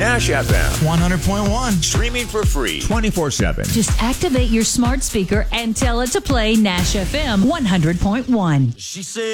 Nash FM. 100.1. Streaming for free 24/7. Just activate your smart speaker and tell it to play Nash FM 100.1. She said.